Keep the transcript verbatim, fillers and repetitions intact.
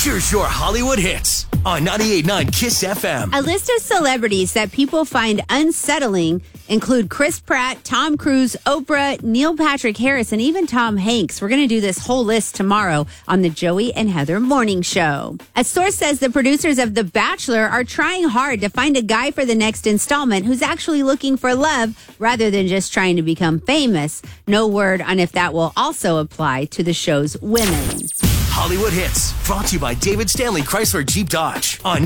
Here's your Hollywood hits on ninety-eight point nine Kiss F M. A list of celebrities that people find unsettling include Chris Pratt, Tom Cruise, Oprah, Neil Patrick Harris, and even Tom Hanks. We're going to do this whole list tomorrow on the Joey and Heather Morning Show. A source says the producers of The Bachelor are trying hard to find a guy for the next installment who's actually looking for love rather than just trying to become famous. No word on if that will also apply to the show's women. Hollywood hits brought to you by David Stanley Chrysler Jeep Dodge on